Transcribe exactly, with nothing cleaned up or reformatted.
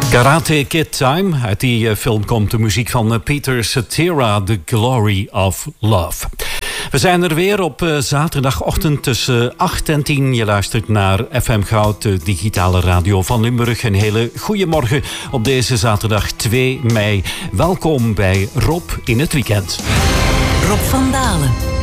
Karate Kid Time. Uit die uh, film komt de muziek van uh, Peter Cetera, The Glory of Love. We zijn er weer op uh, zaterdagochtend tussen acht en tien. Je luistert naar F M Goud, de digitale radio van Limburg. Een hele goede morgen op deze zaterdag twee mei. Welkom bij Rob in het weekend. Rob van Dalen.